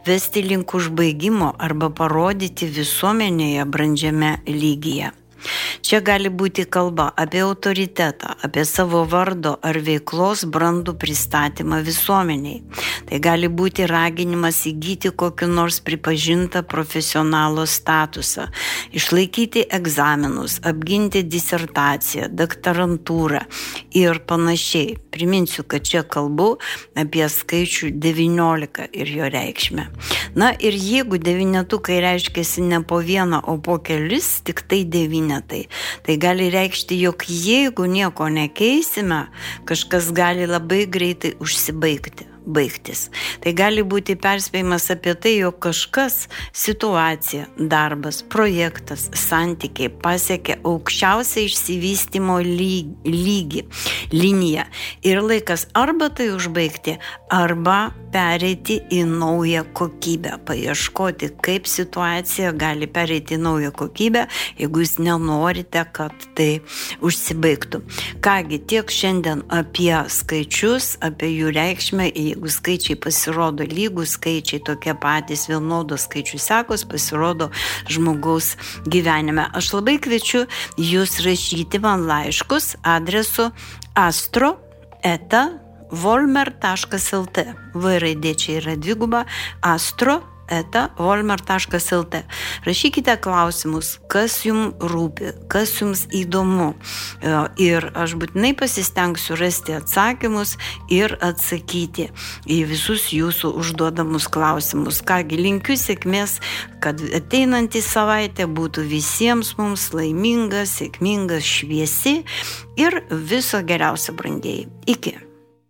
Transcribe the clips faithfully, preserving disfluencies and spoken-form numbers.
vesti link užbaigimo arba parodyti visuomenėje brandžiame lygyje. Čia gali būti kalba apie autoritetą, apie savo vardo ar veiklos brandų pristatymą visuomeniai. Tai gali būti raginimas įgyti kokį nors pripažintą profesionalo statusą, išlaikyti egzaminus, apginti disertaciją, doktorantūrą ir panašiai. Priminsiu, kad čia kalbu apie skaičių devyniolika ir jo reikšmę. Na ir jeigu devynetukai reiškiasi ne po vieną, o po kelis, tik tai devynetai, tai gali reikšti, jog jeigu nieko nekeisime, kažkas gali labai greitai užsibaigti. baigtis. Tai gali būti perspėjimas apie tai, jog kažkas, situacija, darbas, projektas, santykiai pasiekė aukščiausią išsivystymo lygį, liniją ir laikas arba tai užbaigti, arba pereiti į naują kokybę, paieškoti, kaip situacija gali pereiti į naują kokybę, jeigu jūs nenorite, kad tai užsibaigtų. Kągi, tiek šiandien apie skaičius, apie jų reikšmę. Jeigu skaičiai pasirodo lygūs, skaičiai tokie patys, vienodos skaičių sekos pasirodo žmogaus gyvenime. Aš labai kviečiu jūs rašyti man laiškus adresu astro eta volmer taškas lt. V raidė čia yra dviguba, astro eta volmer taškas lt. Rašykite klausimus, kas jums rūpi, kas jums įdomu. Ir aš būtinai pasistengsiu rasti atsakymus ir atsakyti į visus jūsų užduodamus klausimus. Kągi, linkiu sėkmės, kad ateinantį savaitę būtų visiems mums laiminga, sėkminga, šviesi ir viso geriausio, brangieji. Iki.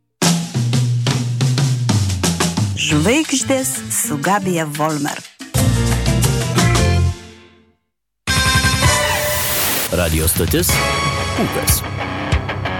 Žvaigždės su Gabija Volmer. Radio stotis Pūkas.